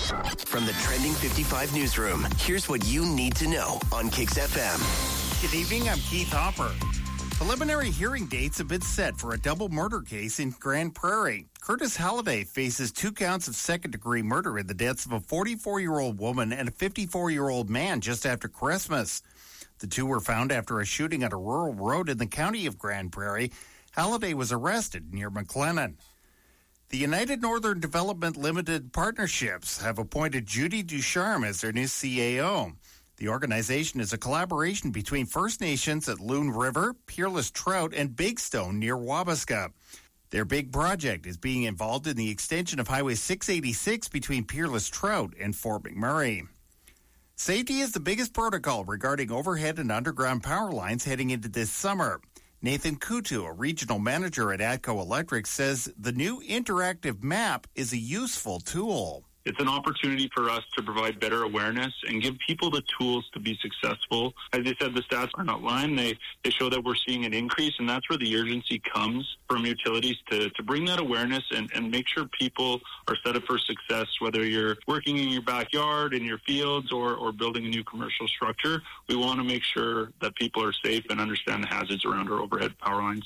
From the Trending 55 newsroom, here's what you need to know on Kicks FM. Good evening, I'm Keith Hopper. Preliminary hearing dates have been set for a double murder case in Grand Prairie. Curtis Halliday faces 2 counts of second-degree murder in the deaths of a 44-year-old woman and a 54-year-old man just after Christmas. The two were found after a shooting at a rural road in the county of Grand Prairie. Halliday was arrested near McLennan. The United Northern Development Limited Partnerships have appointed Judy Ducharme as their new CAO. The organization is a collaboration between First Nations at Loon River, Peerless Trout, and Big Stone near Wabasca. Their big project is being involved in the extension of Highway 686 between Peerless Trout and Fort McMurray. Safety is the biggest protocol regarding overhead and underground power lines heading into this summer. Nathan Kutu, a regional manager at ATCO Electric, says the new interactive map is a useful tool. It's an opportunity for us to provide better awareness and give people the tools to be successful. As I said, the stats are not lying. They show that we're seeing an increase, and that's where the urgency comes from utilities to bring that awareness and make sure people are set up for success, whether you're working in your backyard, in your fields, or building a new commercial structure. We want to make sure that people are safe and understand the hazards around our overhead power lines.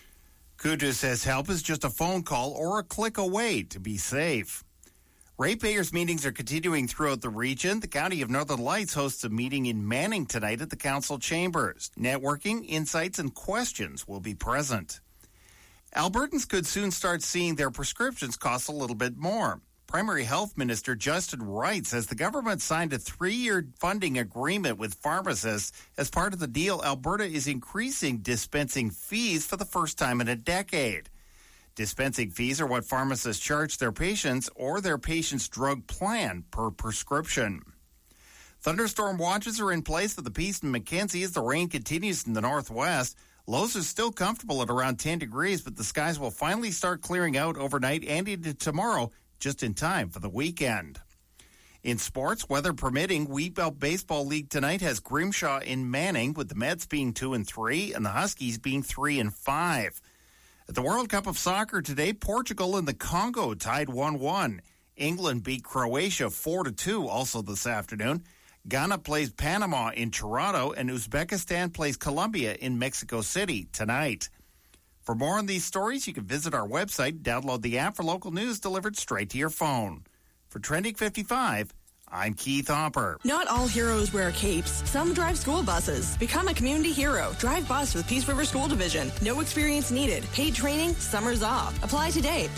Kutu says help is just a phone call or a click away to be safe. Ratepayers meetings are continuing throughout the region. The County of Northern Lights hosts a meeting in Manning tonight at the council chambers. Networking, insights, and questions will be present. Albertans could soon start seeing their prescriptions cost a little bit more. Primary Health Minister Justin Wright says the government signed a 3-year funding agreement with pharmacists. As part of the deal, Alberta is increasing dispensing fees for the first time in a decade. Dispensing fees are what pharmacists charge their patients or their patient's drug plan per prescription. Thunderstorm watches are in place at the Peace and Mackenzie as the rain continues in the northwest. Lows are still comfortable at around 10 degrees, but the skies will finally start clearing out overnight and into tomorrow, just in time for the weekend. In sports, weather permitting, Wheatbelt Baseball League tonight has Grimshaw in Manning, with the Mets being 2-3 and the Huskies being 3-5. At the World Cup of Soccer today, Portugal and the Congo tied 1-1. England beat Croatia 4-2 also this afternoon. Ghana plays Panama in Toronto, and Uzbekistan plays Colombia in Mexico City tonight. For more on these stories, you can visit our website, download the app for local news delivered straight to your phone. For Trending 55, I'm Keith Hopper. Not all heroes wear capes. Some drive school buses. Become a community hero. Drive bus with Peace River School Division. No experience needed. Paid training, summers off. Apply today.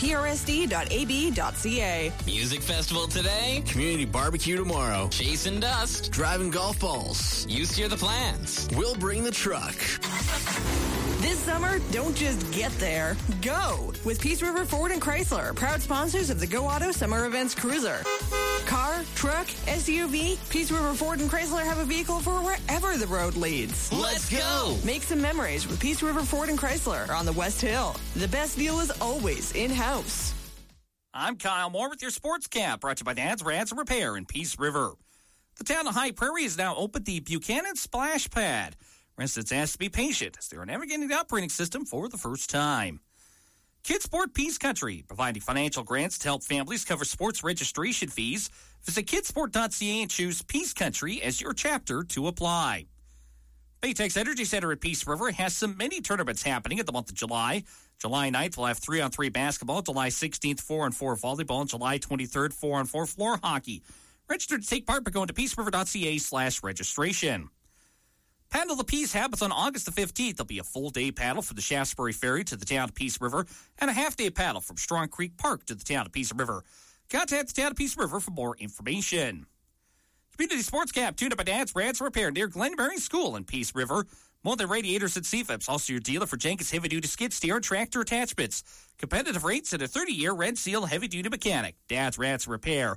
prsd.ab.ca. Music festival today. Community barbecue tomorrow. Chasing dust. Driving golf balls. You steer the plans. We'll bring the truck. This summer, don't just get there. Go with Peace River Ford and Chrysler, proud sponsors of the Go Auto Summer Events Cruiser. Car, truck, SUV, Peace River Ford and Chrysler have a vehicle for wherever the road leads. Let's go! Make some memories with Peace River Ford and Chrysler on the West Hill. The best deal is always in-house. I'm Kyle Moore with your Sports Cap, brought to you by Dad's Ransom Repair in Peace River. The town of High Prairie has now opened the Buchanan Splash Pad. Residents asked to be patient as they are navigating the operating system for the first time. Kidsport Peace Country, providing financial grants to help families cover sports registration fees. Visit kidsport.ca and choose Peace Country as your chapter to apply. Baytex Energy Center at Peace River has some mini tournaments happening in the month of July. July 9th, we'll have 3-on-3 basketball. July 16th, 4-on-4 volleyball. And July 23rd, 4-on-4 floor hockey. Register to take part by going to peaceriver.ca/registration. Paddle the Peace happens on August the 15th. There'll be a full-day paddle from the Shaftesbury Ferry to the town of Peace River and a half-day paddle from Strong Creek Park to the town of Peace River. Contact the town of Peace River for more information. Community Sports Cap, tuned up at Dad's Ransom Repair near Glenmary School in Peace River. More than radiators and CFIPs. Also your dealer for Jenkins heavy-duty skid steer and tractor attachments. Competitive rates and a 30-year Red Seal heavy-duty mechanic. Dad's Ransom Repair,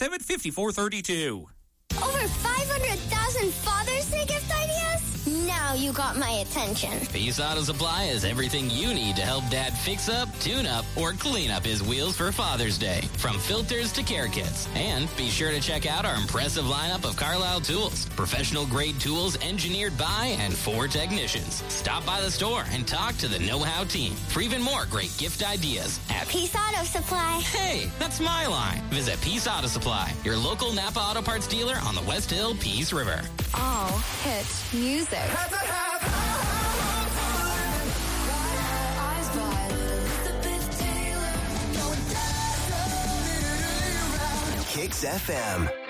527-5432. Over 500,000 Father's Day gift ideas? Now Now you got my attention. Peace Auto Supply is everything you need to help Dad fix up, tune up, or clean up his wheels for Father's Day. From filters to care kits. And be sure to check out our impressive lineup of Carlisle tools. Professional-grade tools engineered by and for technicians. Stop by the store and talk to the Know-How team for even more great gift ideas at Peace Auto Supply. Hey, that's my line. Visit Peace Auto Supply, your local Napa Auto Parts dealer on the West Hill Peace River. All hit music. Kicks FM.